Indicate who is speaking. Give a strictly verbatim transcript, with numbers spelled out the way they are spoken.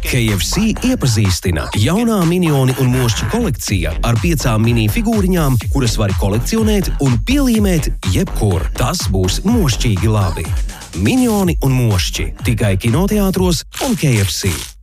Speaker 1: K F C iepazīstina jaunā Minioni un mošķi kolekcija ar piecām mini figūriņām, kuras var kolekcionēt un pielīmēt jebkur. Tas būs mošķīgi labi. Minioni un mošķi tikai kinoteātros un K F C.